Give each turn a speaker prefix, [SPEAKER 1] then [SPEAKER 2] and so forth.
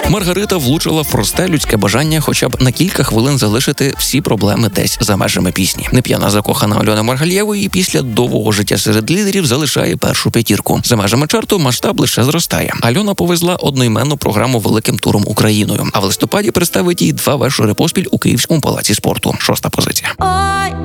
[SPEAKER 1] Маргарита влучила в просте людське бажання хоча б на кілька хвилин залишити всі проблеми десь за межами пісні. Неп'яна закохана Альони Маргалєвої після довгого життя серед лідерів залишає першу п'ятірку. За межами чарту масштаб лише зростає. Альона повезла одноіменну програму великим туром Україною, а в листопаді представить їй 2 вечори поспіль у Київському палаці спорту. 6-та позиція.
[SPEAKER 2] Ой,